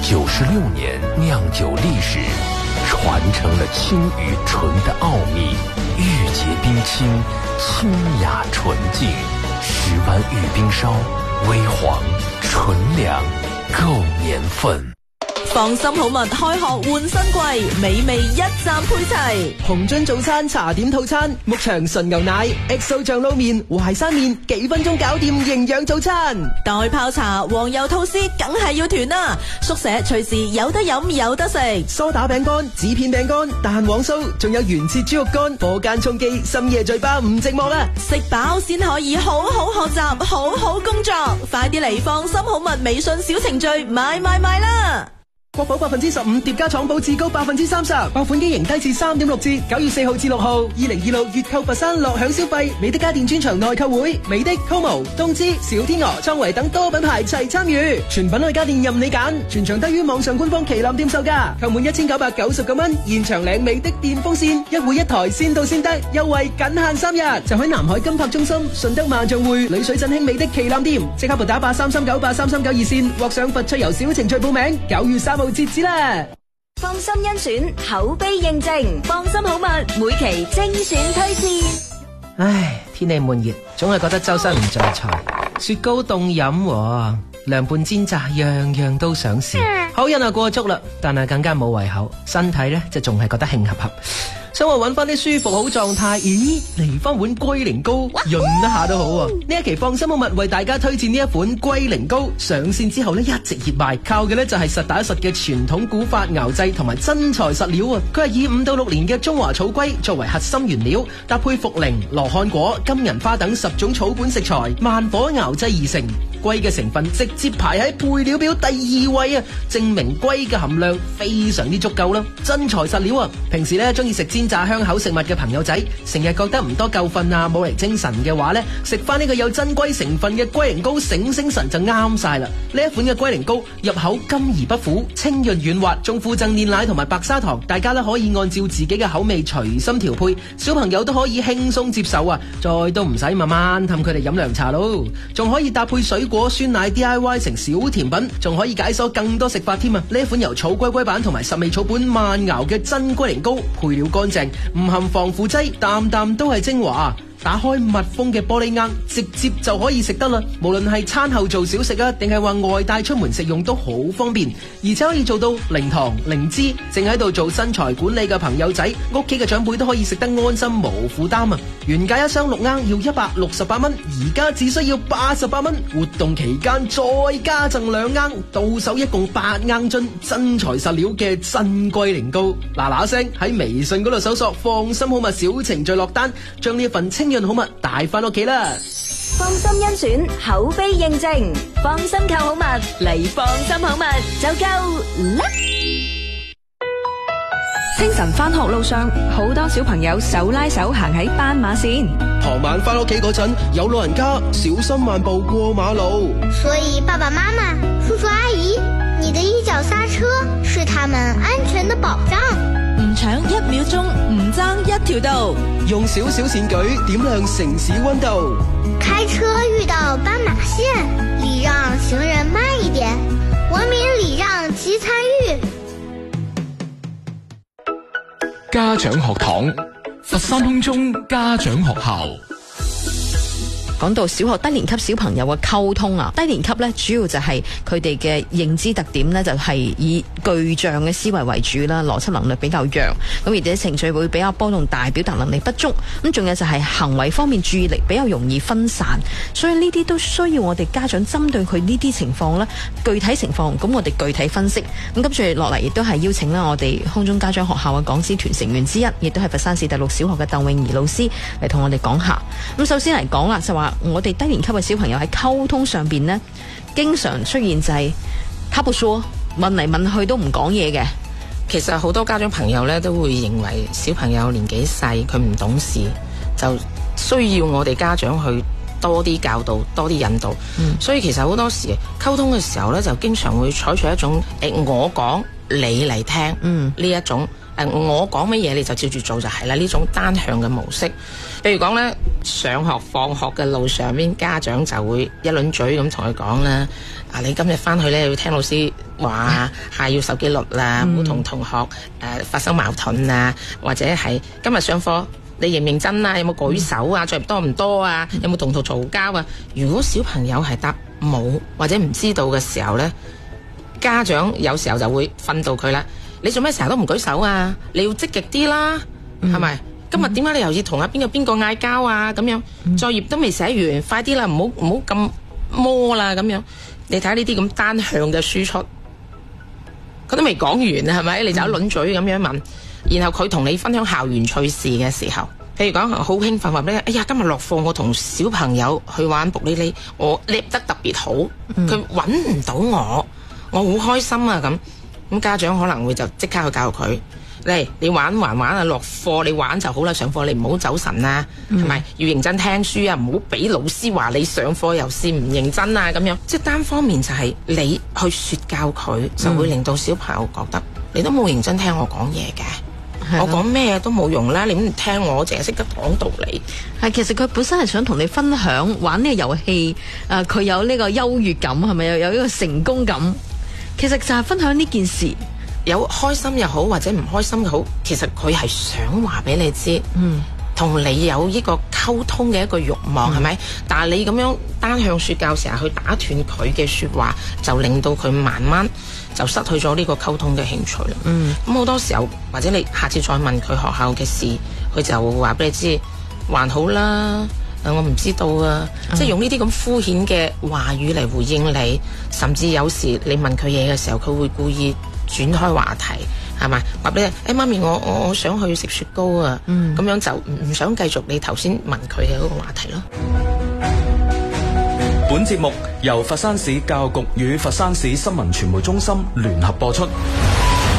96年酿酒历史，传承了青与醇的奥秘，玉洁冰清，清雅纯净，10湾玉冰烧，微黄纯良，夠年份。 放心好物開學換新季，美味一站配齊。 紅樽早餐茶點套餐，牧場純牛奶 ，XO 醬撈麵，淮山麵，幾分鐘搞掂營養早餐。 袋泡茶、黃油吐司，梗係要團啦！宿舍隨時有得飲有得食。 梳打餅乾、紙片餅乾、蛋黃酥，仲有原切豬肉乾，課間充飢，深夜嘴巴唔寂寞啦！ 食飽先可以好好學習，好好工作。快啲嚟放心好物微信小程序買啦！ 國保15%疊加廠保至高30%，爆款機型低至3.6折，9月4號至6號，2026月購佛山樂享消費，美的家電專場內購會，美的、Como、東芝、小天鵝、創維等多品牌齊參與，全品類家電任你揀，全場低於網上官方旗艦店售價，購滿1999蚊，現場領美的電風扇，一戶一台，先到先得，優惠僅限3日，就喺南海金柏中心、順德萬象匯、旅水振興美的旗艦店，即刻撥打83398339熱線，或上佛趣遊小程序報名，9月3號截止啦！ 放心甄選，口碑認證，放心好物每期精選推薦。 唉，天氣悶熱，總係覺得周身唔在財，雪糕凍飲，涼拌煎炸，樣樣都想試。口癮啊過足啦，但係更加冇胃口，身體呢就仲係覺得興合合。想話揾翻啲舒服好狀態，咦？嚟翻碗龜苓膏潤一下都好喎。呢一期放心好物為大家推薦呢一款龜苓膏，上線之後呢一直熱賣，靠嘅呢就係實打實嘅傳統古法熬製同埋真材實料啊！佢係以5到6年嘅中華草龜作為核心原料，搭配茯苓、羅漢果、金銀花等10種草本食材，慢火熬製而成。龜嘅成分直接排喺配料表第2位啊，證明龜嘅含量非常之足夠啦，真材實料啊！平時呢中意食煎炸香口食物嘅朋友仔，成日覺得唔多夠瞓啊，冇嚟精神嘅話呢，食翻呢個有真龜成分嘅龜苓膏醒神就啱晒啦！呢一款嘅龜苓膏入口甘而不苦，清潤軟滑，仲附贈煉奶同埋白砂糖，大家呢可以按照自己嘅口味隨心調配，小朋友都可以輕鬆接受啊！再都唔使慢慢氹佢哋飲涼茶咯，仲可以搭配水果酸奶 DIY 成小甜品，仲可以解鎖更多食法添啊！呢一款由草龜龜板同埋10味草本慢熬嘅真龜苓膏，配料乾淨，唔含防腐劑，啖啖都係精華。打開密封嘅玻璃罌，直接就可以食得啦。無論係餐後做小食啊，定係話外帶出門食用都好方便，而且可以做到零糖零脂。正喺度做身材管理嘅朋友仔，屋企嘅長輩都可以食得安心無負擔啊！原價1箱6罌要168蚊，而家只需要88蚊。活動期間再加贈2罌，到手一共8罌樽真材實料嘅真龜苓膏。嗱聲喺微信嗰度搜索放心好物小程序落單，將呢一份清潤好物帶翻屋企啦！ 放心甄選，口碑認證，放心購好物嚟放心好物就夠啦！清晨返學路上，好多小朋友手拉手行喺斑馬線。 傍晚返屋企嗰陣，有老人家小心慢步過馬路。 所以爸爸媽媽、叔叔阿姨，你的一腳剎車是他們安全的保障。 唔搶1秒鐘，唔爭1條道， 用小小善舉點亮城市溫度。 開車遇到斑馬線，禮讓行人慢一點，文明禮讓及參與。 家長學堂，佛山空中家長學校。 講到小學低年級小朋友嘅溝通啊，低年級咧主要就係佢哋嘅認知特點咧，就係以具象嘅思維為主啦，邏輯能力比較弱，咁而且情緒會比較波動大，表達能力不足，咁仲有就係行為方面注意力比較容易分散，所以呢啲都需要我哋家長針對佢呢啲情況咧，具體情況咁我哋具體分析。咁跟住落嚟亦都係邀請啦我哋空中家長學校嘅講師團成員之一，亦都係佛山市第6小學嘅鄧詠儀老師嚟同我哋講下。咁首先嚟講啦，就話我哋低年級嘅小朋友喺溝通上邊呢，經常出現就係他不說，問嚟問去都唔講嘢嘅。 其實好多家長朋友呢都會認為小朋友年紀細，佢唔懂事，就需要我哋家長去多啲教導，多啲引導。所以其實好多時溝通嘅時候呢，就經常會採取一種我講你嚟聽呢一種。我講乜嘢你就照住做就係啦，呢種單向嘅模式。譬如講呢，上學放學嘅路上邊，家長就會一輪嘴咁同佢講啦。 你今日翻去咧要聽老師話，係要守紀律啦，唔好同同學發生矛盾啊，或者係今日上課你認唔認真啊？有冇舉手啊？作業多唔多啊？有冇同同嘈交啊？如果小朋友係答冇或者唔知道嘅時候咧，家長有時候就會訓導佢啦。你做咩成日都唔舉手啊？你要積極啲啦，係咪？今日點解你又要同邊個嗌交啊？咁樣作業都未寫完，快啲啦，唔好咁摸啦，咁樣。你睇下呢啲咁單向嘅輸出，佢都未講完啊，係咪？你就一輪嘴咁樣問，然後佢同你分享校園趣事嘅時候，譬如講好興奮話俾你，哎呀，今日落課我同小朋友去玩卜哩哩，我叻得特別好，佢揾唔到我好開心啊咁家長可能會就即刻去教育佢。你玩啊，落課你玩就好啦，上課你唔好走神啊，係咪？要認真聽書啊，唔好俾老師話你上課又是唔認真啊，咁樣即係單方面就係你去說教佢，就會令到小朋友覺得你都冇認真聽我講嘢嘅，我講咩都冇用啦，你唔聽我，淨係識得講道理。 係其實佢本身係想同你分享玩呢個遊戲，佢有呢個優越感，係咪有呢個成功感？其實就係分享呢件事。 有開心又好，或者唔開心又好，其實佢係想話俾你知，同你有呢個溝通嘅一個慾望，係咪？但係你咁樣單向說教，成日去打斷佢嘅說話，就令到佢慢慢就失去咗呢個溝通嘅興趣啦。咁好多時候，或者你下次再問佢學校嘅事，佢就會話俾你知，還好啦。我唔知道啊，即係用呢啲咁敷衍嘅話語嚟回應你，甚至有時你問佢嘢嘅時候，佢會故意轉開話題，係咪？話俾你，媽咪，我想去食雪糕啊，咁樣就唔想繼續你頭先問佢嘅嗰個話題咯。 本節目由佛山市教育局與佛山市新聞傳媒中心聯合播出。